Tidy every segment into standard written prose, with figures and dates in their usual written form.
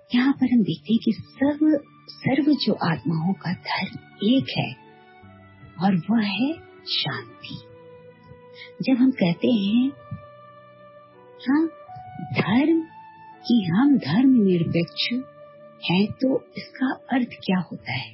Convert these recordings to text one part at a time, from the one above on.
यहाँ पर हम देखते हैं कि सर्व जो आत्माओं का धर्म एक है और वह है शांति। जब हम कहते हैं हाँ धर्म कि हम धर्म निरपेक्ष हैं, तो इसका अर्थ क्या होता है?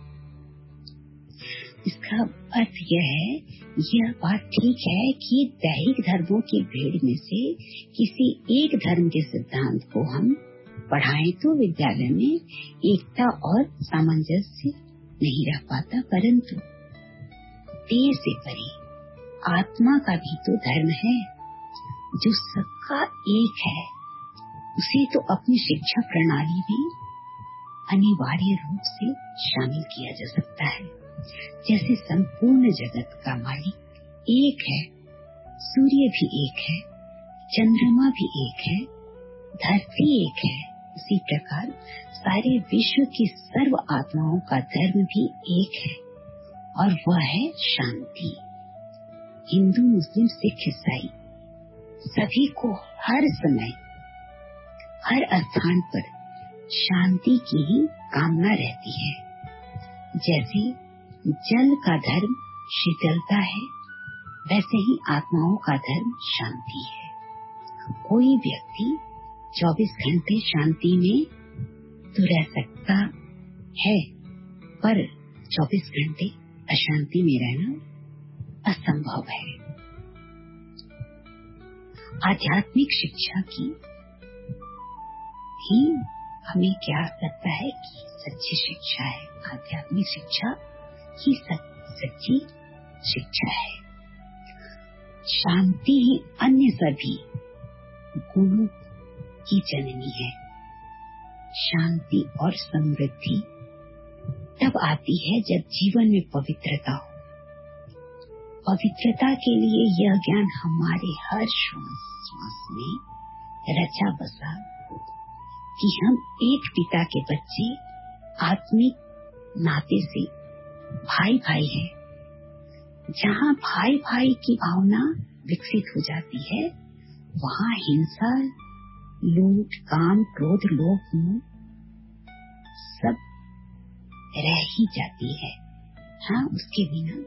इसका अर्थ यह बात ठीक है कि दैहिक धर्मों की भीड़ में से किसी एक धर्म के सिद्धांत को हम पढ़ाएं तो विद्यालय में एकता और सामंजस्य नहीं रह पाता, परंतु देह से परे आत्मा का भी तो धर्म है जो सबका एक है। उसे तो अपनी शिक्षा प्रणाली में अनिवार्य रूप से शामिल किया जा सकता है। जैसे संपूर्ण जगत का मालिक एक है, सूर्य भी एक है, चंद्रमा भी एक है, धरती एक है, उसी प्रकार सारे विश्व की सर्व आत्माओं का धर्म भी एक है और वह है शांति। हिंदू, मुस्लिम, सिख, ईसाई सभी को हर समय हर स्थान पर शांति की ही कामना रहती है। जैसे जल का धर्म शीतलता है, वैसे ही आत्माओं का धर्म शांति है। कोई व्यक्ति 24 घंटे शांति में तो रह सकता है, पर 24 घंटे अशांति में रहना असंभव है। आध्यात्मिक शिक्षा की ही हमें क्या लगता है कि सच्ची शिक्षा है। आध्यात्मिक शिक्षा ही सच्ची शिक्षा है। शांति ही अन्य सभी गुणों की जननी है। शांति और समृद्धि तब आती है जब जीवन में पवित्रता हो। पवित्रता के लिए यह ज्ञान हमारे हर श्वास में रचा बसा कि हम एक पिता के बच्चे आत्मिक नाते से भाई भाई हैं। जहाँ भाई भाई की भावना विकसित हो जाती है, वहाँ हिंसा, लूट, काम, क्रोध, लोभ, मोह सब रह ही जाती है। हाँ, उसके बिना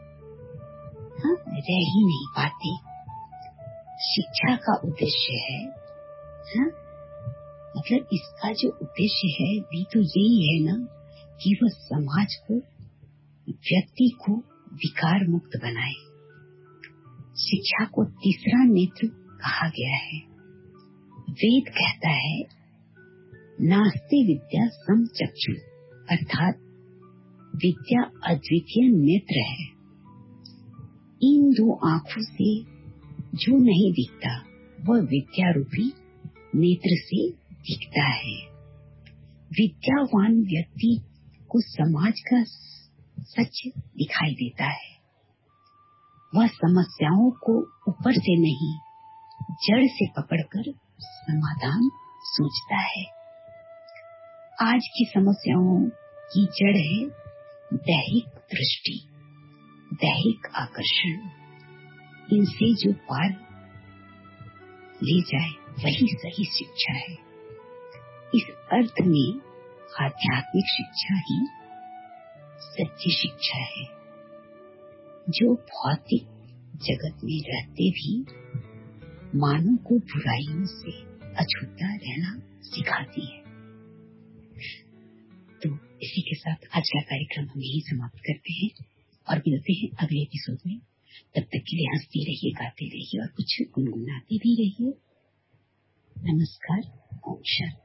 रह ही नहीं पाते। शिक्षा का उद्देश्य है, मतलब इसका जो उद्देश्य है भी तो यही है ना, कि वह समाज को, व्यक्ति को विकार मुक्त बनाए। शिक्षा को तीसरा नेत्र कहा गया है। वेद कहता है नास्ति विद्या समचक्षु, अर्थात विद्या अद्वितीय नेत्र है। इन दो आँखों से जो नहीं दिखता वह विद्या रूपी नेत्र से दिखता है। विद्यावान व्यक्ति को समाज का सच दिखाई देता है। वह समस्याओं को ऊपर से नहीं, जड़ से पकड़कर समाधान सोचता है। आज की समस्याओं की जड़ है दैहिक दृष्टि, दैहिक आकर्षण। इनसे जो पार ले जाए वही सही शिक्षा है। इस अर्थ में आध्यात्मिक शिक्षा ही सच्ची शिक्षा है, जो भौतिक जगत में रहते भी मानव को बुराइयों से अछूता रहना सिखाती है। तो इसी के साथ आज का कार्यक्रम हम यही समाप्त करते हैं और मिलते हैं अगले एपिसोड में। तब तक के लिए हंसते रहिए, गाते रहिए और कुछ गुनगुनाते भी रहिए। नमस्कार, ओम शांति।